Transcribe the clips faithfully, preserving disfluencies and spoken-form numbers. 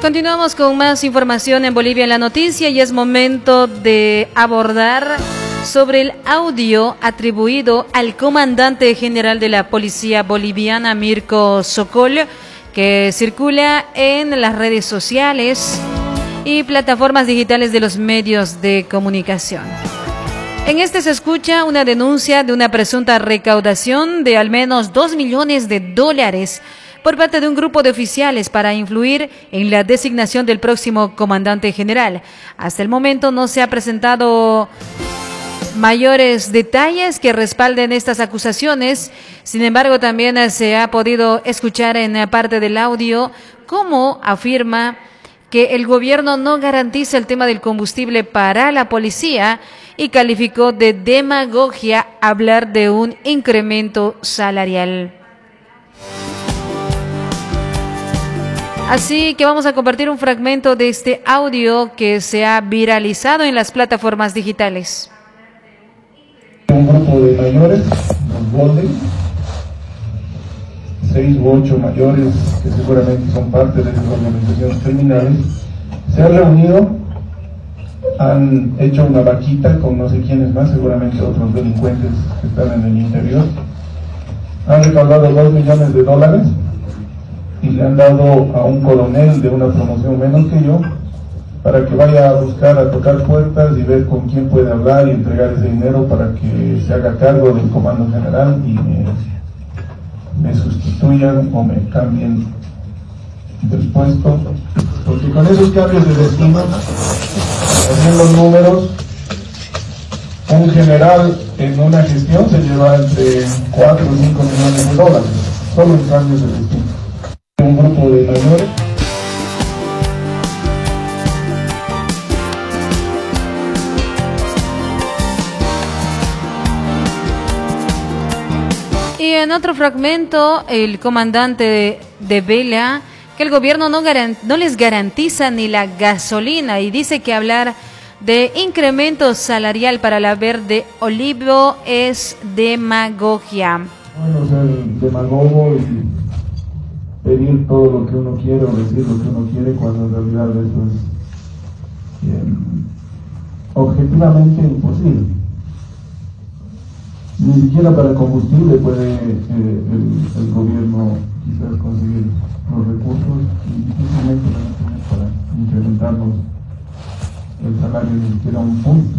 Continuamos con más información en Bolivia en la noticia y es momento de abordar sobre el audio atribuido al comandante general de la Policía Boliviana, Mirko Sokol, que circula en las redes sociales y plataformas digitales de los medios de comunicación. En este se escucha una denuncia de una presunta recaudación de al menos dos millones de dólares por parte de un grupo de oficiales para influir en la designación del próximo comandante general. Hasta el momento no se ha presentado mayores detalles que respalden estas acusaciones. Sin embargo, también se ha podido escuchar en parte del audio cómo afirma que el gobierno no garantiza el tema del combustible para la policía y calificó de demagogia hablar de un incremento salarial. Así que vamos a compartir un fragmento de este audio que se ha viralizado en las plataformas digitales. Un grupo de mayores, los Golden, seis u ocho mayores que seguramente son parte de esas organizaciones criminales, se han reunido, han hecho una vaquita con no sé quiénes más, seguramente otros delincuentes que están en el interior, han recaudado dos millones de dólares y le han dado a un coronel de una promoción menos que yo para que vaya a buscar, a tocar puertas y ver con quién puede hablar y entregar ese dinero para que se haga cargo del comando general y me, me sustituyan o me cambien del puesto, porque con esos cambios de destino, haciendo los números, un general en una gestión se lleva entre cuatro o cinco millones de dólares, solo en cambios de destino. Un grupo de mayores. Y en otro fragmento, el comandante devela que el gobierno no, garan, no les garantiza ni la gasolina y dice que hablar de incremento salarial para la Verde Olivo es demagogia. Bueno, ser demagogo y pedir todo lo que uno quiere o decir lo que uno quiere cuando en realidad eso es eh, objetivamente imposible. Ni siquiera para combustible puede eh, el, el gobierno quizás conseguir los recursos y difícilmente van a tener para incrementarnos el salario ni siquiera un punto.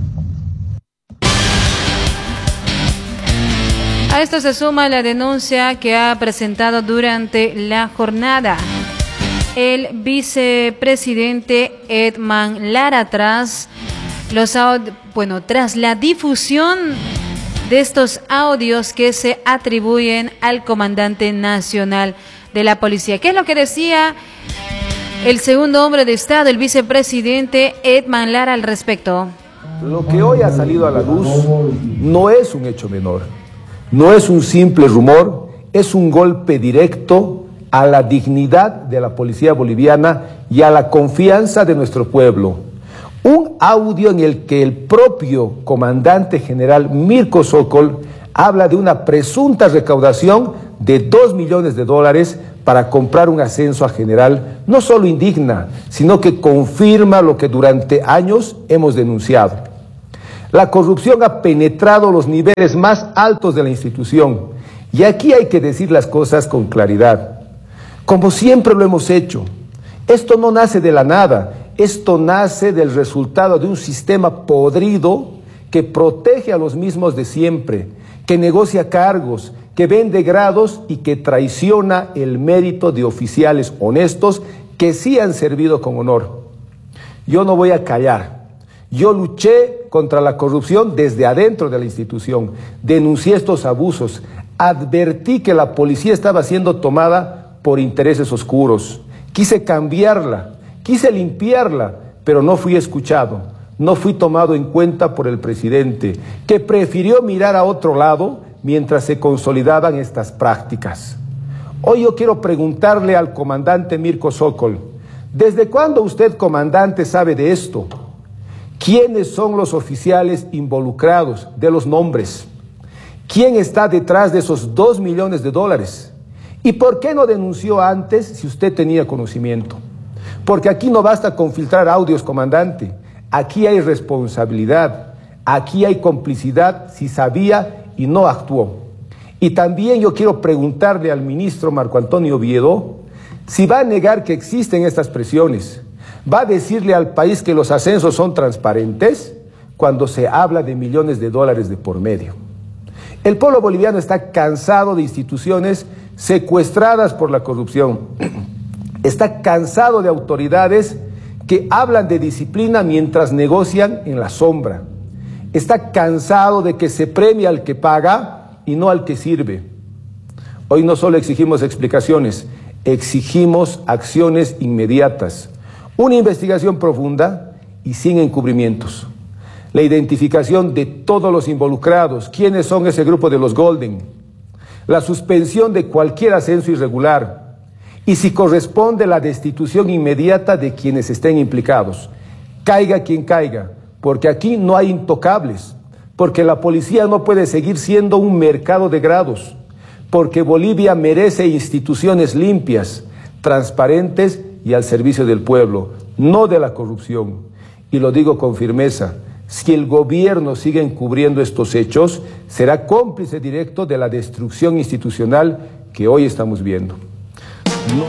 A esto se suma la denuncia que ha presentado durante la jornada el vicepresidente Edman Lara tras los bueno tras la difusión de estos audios que se atribuyen al comandante nacional de la policía. ¿Qué es lo que decía el segundo hombre de Estado, el vicepresidente Edman Lara, al respecto? Lo que hoy ha salido a la luz no es un hecho menor. No es un simple rumor, es un golpe directo a la dignidad de la policía boliviana y a la confianza de nuestro pueblo. Un audio en el que el propio comandante general Mirko Sokol habla de una presunta recaudación de dos millones de dólares para comprar un ascenso a general, no solo indigna, sino que confirma lo que durante años hemos denunciado. La corrupción ha penetrado los niveles más altos de la institución y aquí hay que decir las cosas con claridad. Como siempre lo hemos hecho, esto no nace de la nada, esto nace del resultado de un sistema podrido que protege a los mismos de siempre, que negocia cargos, que vende grados y que traiciona el mérito de oficiales honestos que sí han servido con honor. Yo no voy a callar. Yo luché contra la corrupción desde adentro de la institución, denuncié estos abusos, advertí que la policía estaba siendo tomada por intereses oscuros, quise cambiarla, quise limpiarla, pero no fui escuchado, no fui tomado en cuenta por el presidente, que prefirió mirar a otro lado mientras se consolidaban estas prácticas. Hoy yo quiero preguntarle al comandante Mirko Sokol, ¿desde cuándo usted, comandante, sabe de esto? ¿Quiénes son los oficiales involucrados? De los nombres. ¿Quién está detrás de esos dos millones de dólares? ¿Y por qué no denunció antes si usted tenía conocimiento? Porque aquí no basta con filtrar audios, comandante. Aquí hay responsabilidad, aquí hay complicidad si sabía y no actuó. Y también yo quiero preguntarle al ministro Marco Antonio Oviedo si va a negar que existen estas presiones. ¿Va a decirle al país que los ascensos son transparentes cuando se habla de millones de dólares de por medio? El pueblo boliviano está cansado de instituciones secuestradas por la corrupción. Está cansado de autoridades que hablan de disciplina mientras negocian en la sombra. Está cansado de que se premia al que paga y no al que sirve. Hoy no solo exigimos explicaciones, exigimos acciones inmediatas, una investigación profunda y sin encubrimientos. La identificación de todos los involucrados, quiénes son ese grupo de los Golden, la suspensión de cualquier ascenso irregular y si corresponde la destitución inmediata de quienes estén implicados. Caiga quien caiga, porque aquí no hay intocables, porque la policía no puede seguir siendo un mercado de grados, porque Bolivia merece instituciones limpias, transparentes y al servicio del pueblo, no de la corrupción. Y lo digo con firmeza, si el gobierno sigue encubriendo estos hechos, será cómplice directo de la destrucción institucional que hoy estamos viendo. No.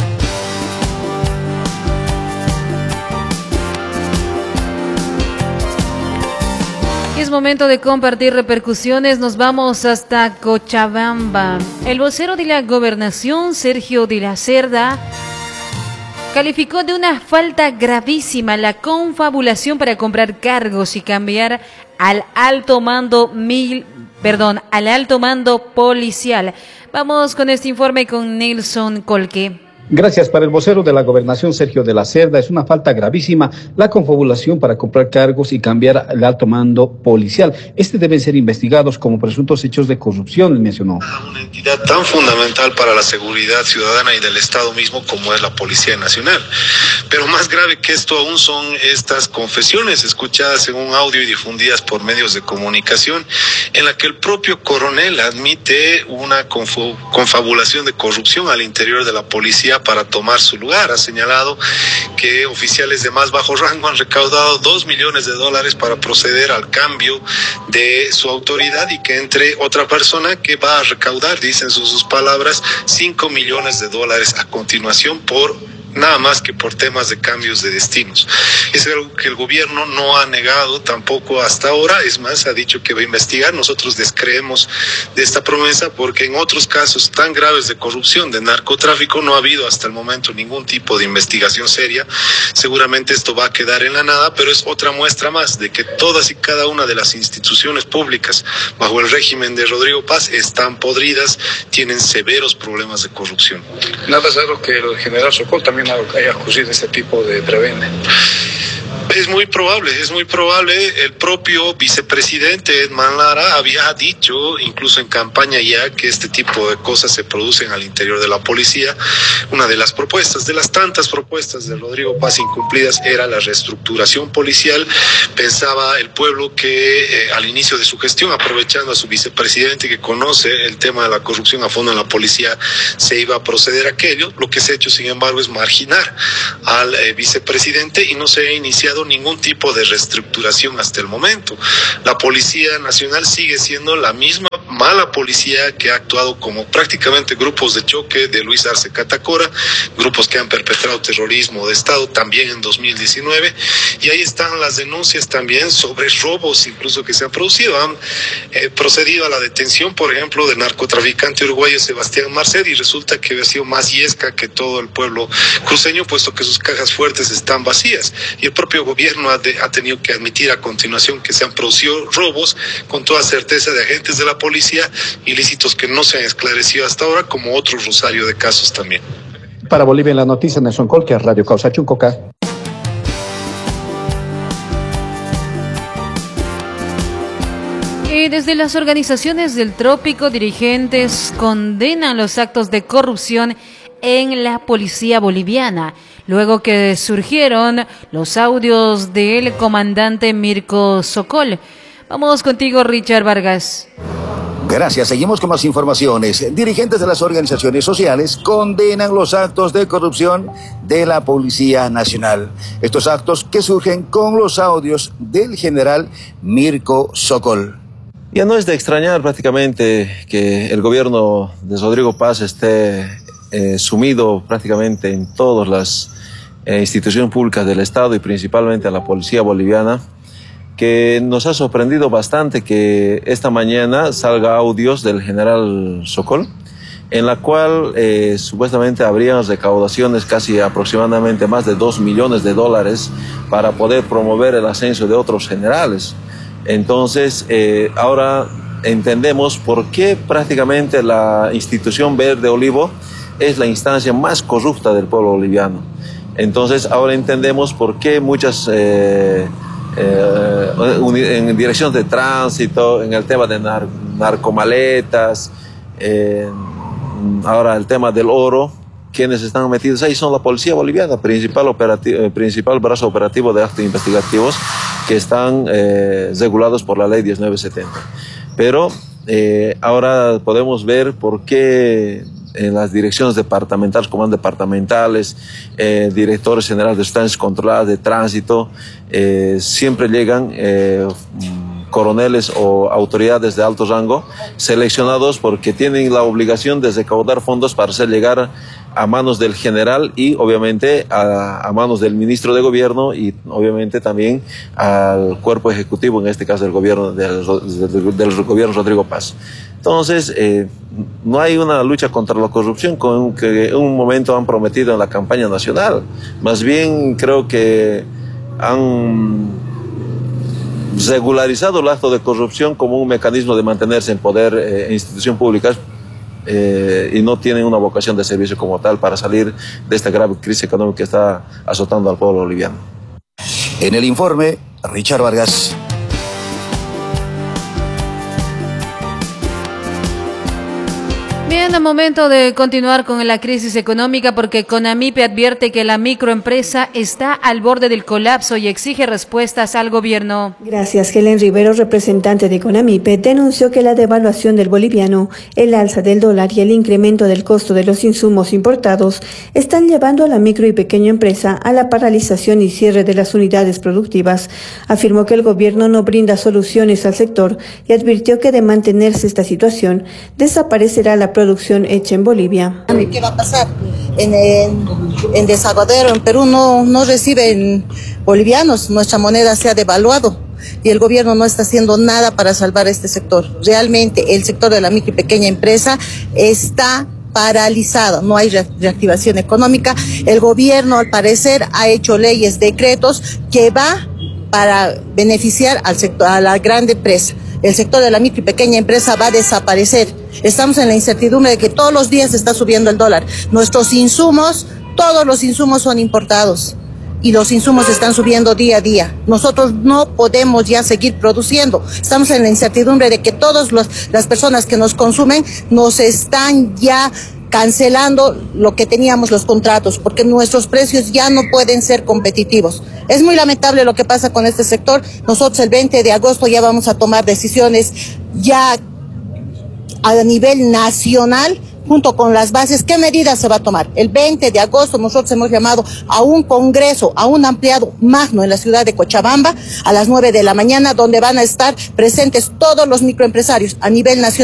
Es momento de compartir repercusiones. Nos vamos hasta Cochabamba. El vocero de la gobernación, Sergio de la Cerda, calificó de una falta gravísima la confabulación para comprar cargos y cambiar al alto mando mil, perdón, al alto mando policial. Vamos con este informe con Nelson Colque. Gracias. Para el vocero de la gobernación, Sergio de la Cerda, es una falta gravísima la confabulación para comprar cargos y cambiar el alto mando policial. Este deben ser investigados como presuntos hechos de corrupción, mencionó. Una entidad tan fundamental para la seguridad ciudadana y del Estado mismo como es la Policía Nacional. Pero más grave que esto aún son estas confesiones escuchadas en un audio y difundidas por medios de comunicación, en la que el propio coronel admite una confabulación de corrupción al interior de la policía para tomar su lugar. Ha señalado que oficiales de más bajo rango han recaudado dos millones de dólares para proceder al cambio de su autoridad y que entre otra persona que va a recaudar, dicen sus, sus palabras, cinco millones de dólares a continuación por nada más que por temas de cambios de destinos. Es algo que el gobierno no ha negado tampoco hasta ahora, es más, ha dicho que va a investigar. Nosotros descreemos de esta promesa porque en otros casos tan graves de corrupción, de narcotráfico, no ha habido hasta el momento ningún tipo de investigación seria. Seguramente esto va a quedar en la nada, pero es otra muestra más de que todas y cada una de las instituciones públicas bajo el régimen de Rodrigo Paz están podridas, tienen severos problemas de corrupción. Nada es raro que el general Sokol también haya ocurrido este tipo de prebene. Es muy probable, es muy probable. El propio vicepresidente Edman Lara había dicho, incluso en campaña ya, que este tipo de cosas se producen al interior de la policía. Una de las propuestas, de las tantas propuestas de Rodrigo Paz incumplidas, era la reestructuración policial. Pensaba el pueblo que eh, al inicio de su gestión, aprovechando a su vicepresidente que conoce el tema de la corrupción a fondo en la policía, se iba a proceder a aquello. Lo que se ha hecho, sin embargo, es marginar al eh, vicepresidente y no se ha iniciado ningún tipo de reestructuración hasta el momento. La Policía Nacional sigue siendo la misma mala policía que ha actuado como prácticamente grupos de choque de Luis Arce Catacora, grupos que han perpetrado terrorismo de Estado también en dos mil diecinueve, y ahí están las denuncias también sobre robos incluso que se han producido. Han eh, procedido a la detención, por ejemplo, del narcotraficante uruguayo Sebastián Marced, y resulta que había sido más yesca que todo el pueblo cruceño, puesto que sus cajas fuertes están vacías, y el propio gobierno ha, de, ha tenido que admitir a continuación que se han producido robos con toda certeza de agentes de la policía, ilícitos que no se han esclarecido hasta ahora, como otro rosario de casos también. Para Bolivia en la noticia, Nelson Colque, Radio Causa Chuncoca. Y desde las organizaciones del trópico, dirigentes condenan los actos de corrupción en la policía boliviana, luego que surgieron los audios del comandante Mirko Sokol. Vamos contigo, Richard Vargas. Gracias, seguimos con más informaciones. Dirigentes de las organizaciones sociales condenan los actos de corrupción de la Policía Nacional. Estos actos que surgen con los audios del general Mirko Sokol. Ya no es de extrañar prácticamente que el gobierno de Rodrigo Paz esté eh, sumido prácticamente en todas las eh, instituciones públicas del Estado y principalmente a la policía boliviana, que nos ha sorprendido bastante que esta mañana salga audios del general Sokol, en la cual eh, supuestamente habrían recaudaciones casi aproximadamente más de dos millones de dólares para poder promover el ascenso de otros generales. Entonces, eh, ahora entendemos por qué prácticamente la institución Verde Olivo es la instancia más corrupta del pueblo boliviano. Entonces, ahora entendemos por qué muchas, eh, eh, en dirección de tránsito, en el tema de nar narcomaletas, eh, ahora el tema del oro, quienes están metidos ahí son la policía boliviana, principal, operativo, principal brazo operativo de actos investigativos que están eh, regulados por la ley diecinueve setenta. Pero eh, ahora podemos ver por qué en las direcciones departamentales, comandos departamentales, eh, directores generales de sustancias controladas, de tránsito, eh, siempre llegan eh, coroneles o autoridades de alto rango seleccionados porque tienen la obligación de recaudar fondos para hacer llegar a manos del general y obviamente a, a manos del ministro de gobierno y obviamente también al cuerpo ejecutivo, en este caso del gobierno del, del, del gobierno Rodrigo Paz. Entonces, eh, no hay una lucha contra la corrupción con que en un momento han prometido en la campaña nacional. Más bien creo que han regularizado el acto de corrupción como un mecanismo de mantenerse en poder eh, en instituciones públicas eh, y no tienen una vocación de servicio como tal para salir de esta grave crisis económica que está azotando al pueblo boliviano. En el informe, Richard Vargas. Bien, es momento de continuar con la crisis económica porque CONAMIPE advierte que la microempresa está al borde del colapso y exige respuestas al gobierno. Gracias. Helen Rivero, representante de CONAMIPE, denunció que la devaluación del boliviano, el alza del dólar y el incremento del costo de los insumos importados están llevando a la micro y pequeña empresa a la paralización y cierre de las unidades productivas. Afirmó que el gobierno no brinda soluciones al sector y advirtió que de mantenerse esta situación, desaparecerá la producción hecha en Bolivia. ¿Qué va a pasar? En, en, en Desaguadero, en Perú, no, no reciben bolivianos, nuestra moneda se ha devaluado y el gobierno no está haciendo nada para salvar este sector. Realmente el sector de la micro y pequeña empresa está paralizado, no hay reactivación económica. El gobierno, al parecer, ha hecho leyes, decretos que va para beneficiar al sector, a la gran empresa. El sector de la micro y pequeña empresa va a desaparecer. Estamos en la incertidumbre de que todos los días está subiendo el dólar. Nuestros insumos, todos los insumos son importados y los insumos están subiendo día a día. Nosotros no podemos ya seguir produciendo. Estamos en la incertidumbre de que todas las personas que nos consumen nos están ya cancelando lo que teníamos los contratos, porque nuestros precios ya no pueden ser competitivos. Es muy lamentable lo que pasa con este sector. Nosotros el veinte de agosto ya vamos a tomar decisiones ya a nivel nacional, junto con las bases, ¿qué medidas se va a tomar? El veinte de agosto nosotros hemos llamado a un congreso, a un ampliado magno en la ciudad de Cochabamba, a las nueve de la mañana, donde van a estar presentes todos los microempresarios a nivel nacional.